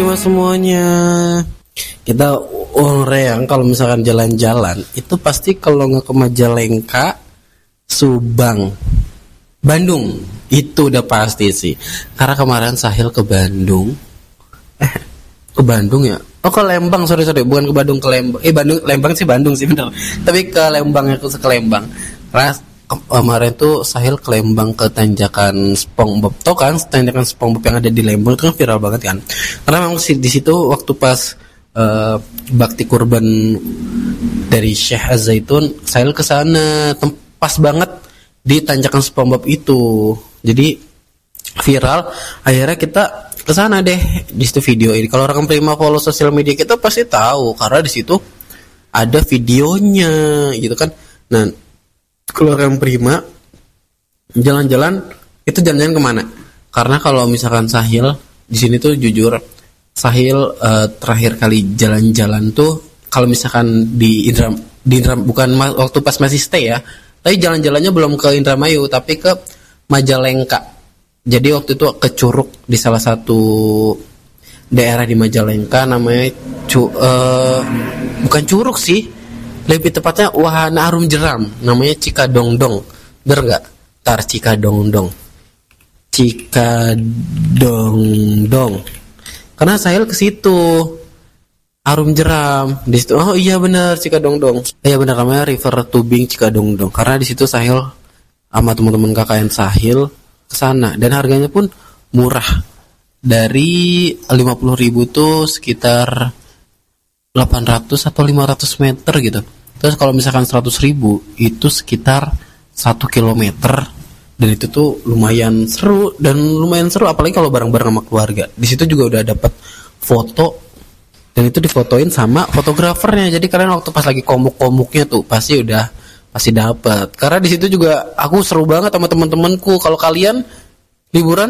semuanya. Kita orang kalau misalkan jalan-jalan itu pasti kalau nggak ke Majalengka, Subang, Bandung itu udah pasti sih. Karena kemarin Sahil ke Bandung, ke Bandung ya. Oh ke Lembang, sorry bukan ke Bandung, ke Lembang. Lembang sih Bandung sih bener. Tapi ke Lembang, aku ke Lembang. Karena kemarin tuh Sahil ke Lembang ke tanjakan SpongeBob. Tau kan tanjakan SpongeBob yang ada di Lembang itu kan viral banget kan. Karena memang di situ waktu pas bakti kurban dari Syekh Az-Zaitun, Sahil ke sana pas banget di tanjakan SpongeBob itu. Jadi viral, akhirnya kita ke sana deh. Di situ video ini. Kalau orang Prima follow sosial media kita pasti tahu karena di situ ada videonya gitu kan. Nah, kalau orang Prima jalan-jalan itu jalan-jalan kemana? Karena kalau misalkan Sahil di sini tuh jujur Sahil terakhir kali jalan-jalan tuh kalau misalkan di Indra bukan waktu pas masih stay ya, tapi jalan-jalannya belum ke Indramayu tapi ke Majalengka. Jadi waktu itu ke Curug di salah satu daerah di Majalengka namanya bukan Curug sih, lebih tepatnya wahana arum jeram namanya Cikadongdong. Bener nggak? Tar Cikadongdong. Karena Sahil ke situ arum jeram di situ. Oh iya benar Cikadongdong. Iya benar namanya River Tubing Cikadongdong. Karena di situ Sahil sama teman-teman KKN Sahil ke sana dan harganya pun murah. Dari 50.000 tuh sekitar 800 atau 500 meter gitu. Terus kalau misalkan 100.000 itu sekitar 1 kilometer. Dan itu tuh lumayan seru apalagi kalau bareng-bareng sama keluarga. Di situ juga udah dapat foto dan itu difotoin sama fotografernya. Jadi kalian waktu pas lagi komuk-komuknya tuh pasti dapat. Karena di situ juga aku seru banget sama teman-temanku. Kalau kalian liburan